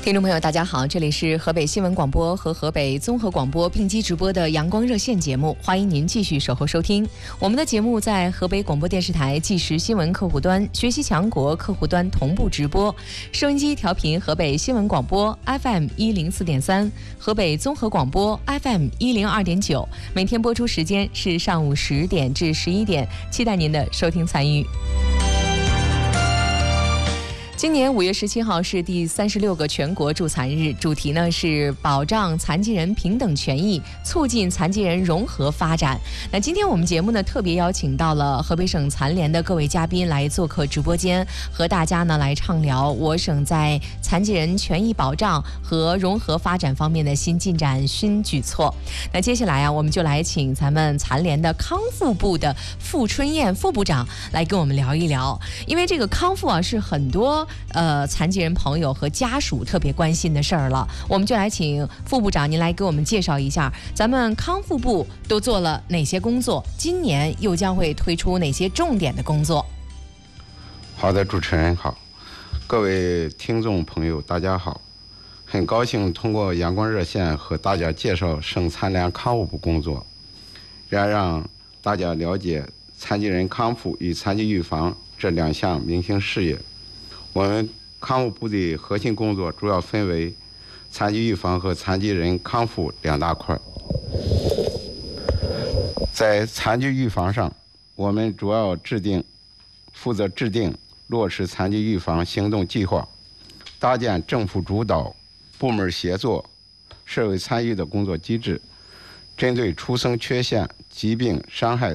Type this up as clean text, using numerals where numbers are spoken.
听众朋友大家好，这里是河北新闻广播和河北综合广播并机直播的阳光热线节目，欢迎您继续守候收听。我们的节目在河北广播电视台即时新闻客户端、学习强国客户端同步直播，收音机调频河北新闻广播 FM104.3， 河北综合广播 FM102.9， 每天播出时间是上午10点至11点，期待您的收听参与。今年5月17号是第36个全国助残日，主题呢是保障残疾人平等权益，促进残疾人融合发展。那今天我们节目呢特别邀请到了河北省残联的各位嘉宾来做客直播间，和大家呢来畅聊我省在残疾人权益保障和融合发展方面的新进展、新举措。那接下来我们就来请咱们残联的康复部的傅春燕副部长来跟我们聊一聊，因为这个康复是很多残疾人朋友和家属特别关心的事儿了，我们就来请副部长您来给我们介绍一下，咱们康复部都做了哪些工作，今年又将会推出哪些重点的工作。 好的，主持人好，各位听众朋友大家好，很高兴通过阳光热线和大家介绍省残联康复部工作，让大家了解残疾人康复与残疾预防这两项明星事业。我们康复部的核心工作主要分为残疾预防和残疾人康复两大块。在残疾预防上，我们主要负责制定落实残疾预防行动计划，搭建政府主导、部门协作、社会参与的工作机制，针对出生缺陷、疾病、伤害